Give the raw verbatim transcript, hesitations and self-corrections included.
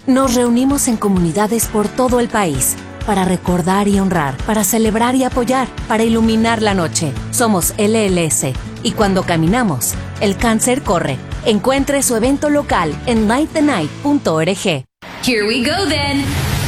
Nos reunimos en comunidades por todo el país para recordar y honrar, para celebrar y apoyar, para iluminar la noche. Somos L L S y cuando caminamos, el cáncer corre. Encuentre su evento local en light the night punto org. Here we go then.